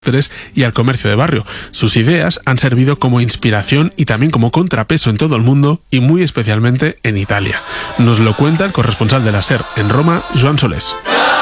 y al comercio de barrio. Sus ideas han servido como inspiración y también como contrapeso en todo el mundo y muy especialmente en Italia. Nos lo cuenta el corresponsal de la SER en Roma, Joan Solés.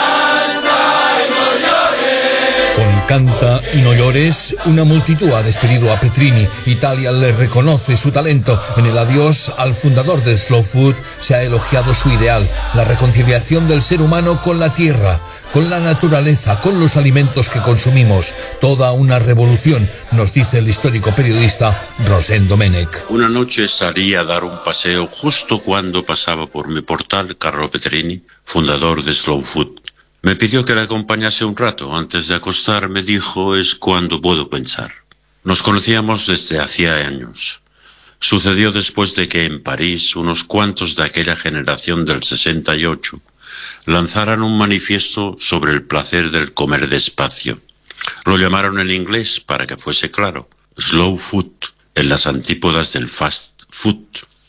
Con Canta y no llores, una multitud ha despedido a Petrini. Italia le reconoce su talento. En el adiós al fundador de Slow Food se ha elogiado su ideal, la reconciliación del ser humano con la tierra, con la naturaleza, con los alimentos que consumimos. Toda una revolución, nos dice el histórico periodista Rosén Domenech. Una noche salí a dar un paseo justo cuando pasaba por mi portal Carlo Petrini, fundador de Slow Food. Me pidió que le acompañase un rato. Antes de acostarme dijo: es cuando puedo pensar. Nos conocíamos desde hacía años. Sucedió después de que en París unos cuantos de aquella generación del 68 lanzaran un manifiesto sobre el placer del comer despacio. Lo llamaron en inglés, para que fuese claro, Slow Food, en las antípodas del fast food.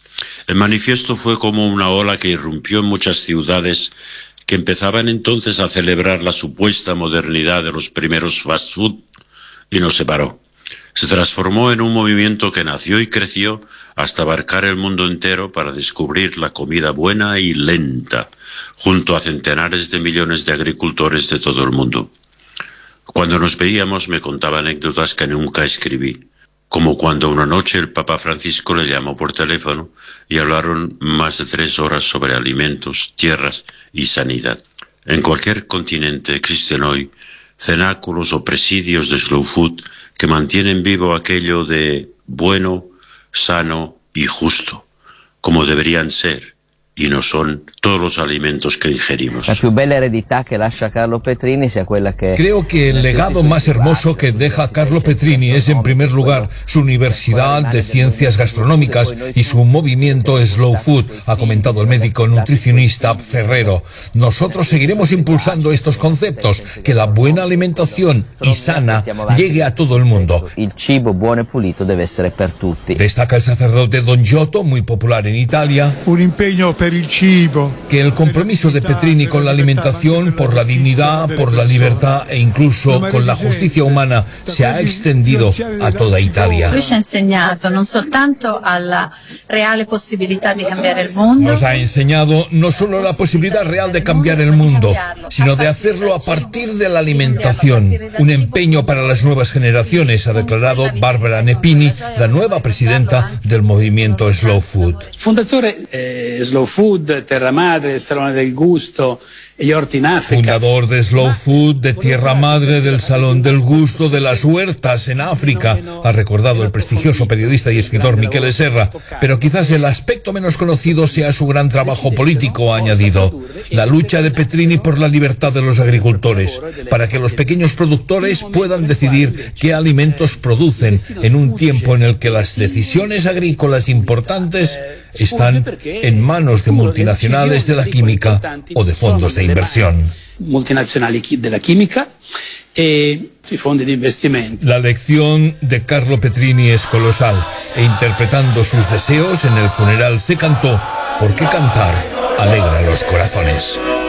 El manifiesto fue como una ola que irrumpió en muchas ciudades que empezaban entonces a celebrar la supuesta modernidad de los primeros fast food y nos separó. Se transformó en un movimiento que nació y creció hasta abarcar el mundo entero para descubrir la comida buena y lenta, junto a centenares de millones de agricultores de todo el mundo. Cuando nos veíamos me contaba anécdotas que nunca escribí, como cuando una noche el Papa Francisco le llamó por teléfono y hablaron más de 3 horas sobre alimentos, tierras y sanidad. En cualquier continente existen hoy cenáculos o presidios de Slow Food que mantienen vivo aquello de bueno, sano y justo, como deberían ser, y no son todos los alimentos que ingerimos. La più bella eredità che lascia Carlo Petrini sia quella que... Creo que el legado más hermoso que deja Carlo Petrini es, en primer lugar, su Universidad de Ciencias Gastronómicas y su movimiento Slow Food, ha comentado el médico nutricionista Ferrero. Nosotros seguiremos impulsando estos conceptos, que la buena alimentación y sana llegue a todo el mundo. Il cibo buono e pulito deve essere per tutti. Destaca el sacerdote Don Giotto, muy popular en Italia, un impegno per il cibo, que el compromiso de Petrini con la alimentación, por la dignidad, por la libertad e incluso con la justicia humana se ha extendido a toda Italia. Lui ci ha insegnato non soltanto alla reale possibilità di cambiare il mondo. Nos ha enseñado no solo la posibilidad real de cambiar el mundo, sino de hacerlo a partir de la alimentación. Un empeño para las nuevas generaciones, ha declarado Barbara Nepini, la nueva presidenta del movimiento Slow Food. Fondatore Slow Food, Terra Madre, el Salón del Gusto y gli orti in Africa. Fundador de Slow Food, de Tierra Madre, del Salón del Gusto, de las huertas en África, ha recordado el prestigioso periodista y escritor Michele Serra. Pero quizás el aspecto menos conocido sea su gran trabajo político, ha añadido. La lucha de Petrini por la libertad de los agricultores, para que los pequeños productores puedan decidir qué alimentos producen en un tiempo en el que las decisiones agrícolas importantes están en manos de multinacionales de la química o de fondos de inversión. Multinazionali della chimica e i fondi di investimento. La lección de Carlo Petrini es colosal e interpretando sus deseos en el funeral se cantó, porque cantar alegra los corazones.